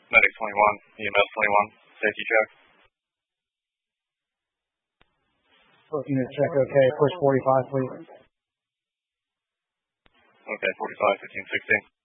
Medic 21, EMS 21, safety check. Unit check, okay. Push 45, please. Okay, 45, 15, 16.